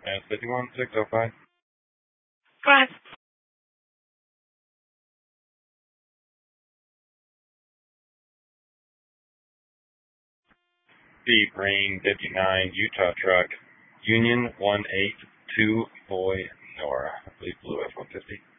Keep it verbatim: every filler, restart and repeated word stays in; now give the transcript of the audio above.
And fifty-one six oh five. Five. Deep Rain fifty-nine, Utah truck, Union one eight two, Boy, Nora. I believe Blue F one fifty.